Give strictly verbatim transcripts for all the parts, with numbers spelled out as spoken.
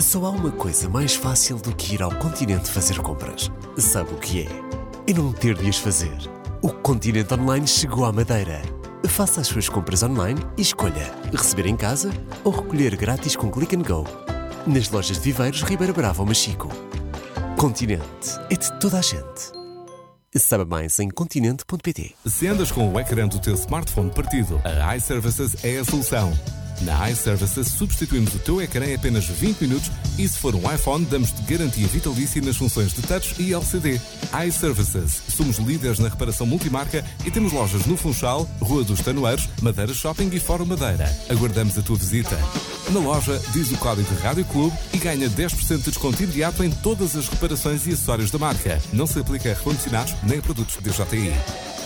Só há uma coisa mais fácil do que ir ao Continente fazer compras. Sabe o que é? E não ter de as fazer. O Continente Online chegou à Madeira. Faça as suas compras online e escolha receber em casa ou recolher grátis com Click and Go. Nas lojas de Viveiros, Ribeira Brava ou Machico. Continente é de toda a gente. Saiba mais em continente ponto pt. Se andas com o ecrã do teu smartphone partido, a iServices é a solução. Na iServices substituímos o teu ecrã em apenas vinte minutos e se for um iPhone damos-te garantia vitalícia nas funções de touch e L C D. iServices. Somos líderes na reparação multimarca e temos lojas no Funchal, Rua dos Tanoeiros, Madeira Shopping e Fórum Madeira. Aguardamos a tua visita. Na loja, diz o código Rádio Clube e ganha dez por cento de desconto imediato em todas as reparações e acessórios da marca. Não se aplica a recondicionados nem a produtos D J I.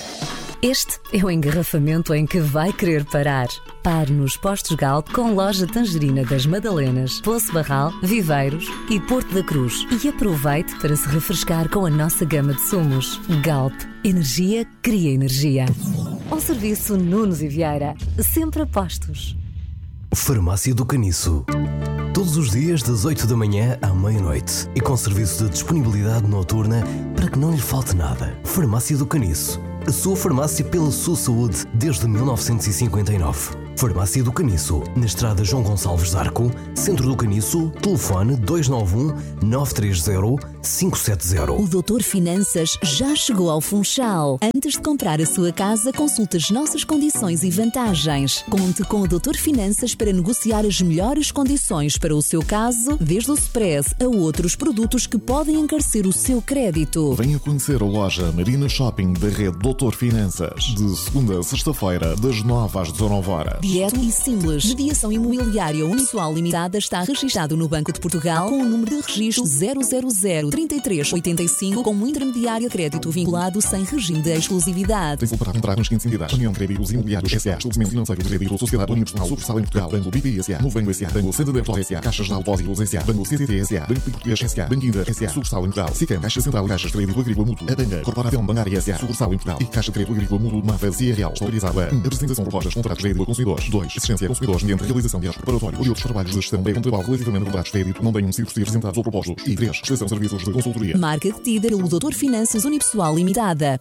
Este é o engarrafamento em que vai querer parar. Pare nos postos Galp com loja Tangerina das Madalenas, Poço Barral, Viveiros e Porto da Cruz. E aproveite para se refrescar com a nossa gama de sumos. Galp. Energia cria energia. Ao serviço Nunes e Vieira. Sempre a postos. Farmácia do Caniço. Todos os dias das oito da manhã à meia-noite. E com serviço de disponibilidade noturna para que não lhe falte nada. Farmácia do Caniço. A sua farmácia pela sua saúde desde mil novecentos e cinquenta e nove. Farmácia do Caniço, na estrada João Gonçalves de Arco, Centro do Caniço, telefone dois nove um, nove três zero, cinco sete zero. O doutor Finanças já chegou ao Funchal. Antes de comprar a sua casa, consulte as nossas condições e vantagens. Conte com o doutor Finanças para negociar as melhores condições para o seu caso, desde o Express a outros produtos que podem encarecer o seu crédito. Venha conhecer a loja Marina Shopping da rede doutor Finanças, de segunda a sexta-feira, das nove às dezanove horas. Direto e simples. Mediação Imobiliária Unipessoal Limitada está registado no Banco de Portugal com o número de registro zero zero zero, trinta e três oitenta e cinco como intermediário de crédito vinculado sem regime de exclusividade. Tem-se para entrar nas seguintes entidades: União de Créditos Imobiliários S A, Estabelecimento Financeiro de Crédito, Sociedade Universal, Sucursal em Portugal, Banco B P I S A, Novo Banco S A, Banco Santander S A, Caixas de Depósitos S A, Banco C C T S A, Banco Português S A, Banco Inter S A, Sucursal em Portugal, SICAM, Caixa Central, Caixas de Crédito Agrícola Mútuo, a Banca, Corporação Bancária S A, Sucursal em Portugal e Caixa de Crédito Agrícola Mútuo de Mafra C R L, autorizada. um. Apresentação de propostas, contratos de crédito a consumidores. dois. Assistência a consumidores mediante a realização de atos preparatórios e outros trabalhos de gestão pré-contratual relativamente a contratos de crédito não tenham sido apresentados ou propostos. E três. Prestação de serviços de consultoria. Marca detida pelo doutor Finanças Unipessoal Limitada.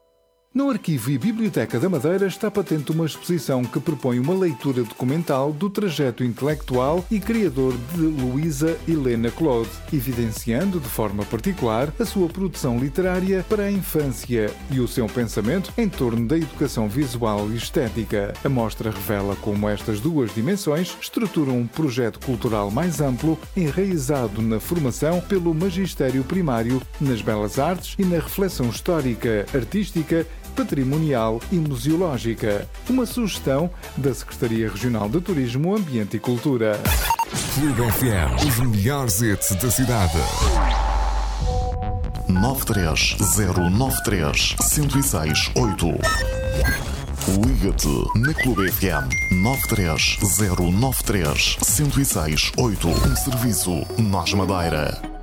No Arquivo e Biblioteca da Madeira está patente uma exposição que propõe uma leitura documental do trajeto intelectual e criador de Luísa Helena Claude, evidenciando de forma particular a sua produção literária para a infância e o seu pensamento em torno da educação visual e estética. A mostra revela como estas duas dimensões estruturam um projeto cultural mais amplo, enraizado na formação pelo magistério primário, nas belas artes e na reflexão histórica, artística, patrimonial e museológica. Uma sugestão da Secretaria Regional de Turismo, Ambiente e Cultura. Clube F M, os melhores hits da cidade. nove três zero nove três, zero seis oito. Liga-te na Clube F M nove três zero nove três, zero seis oito. Um serviço Nós Madeira.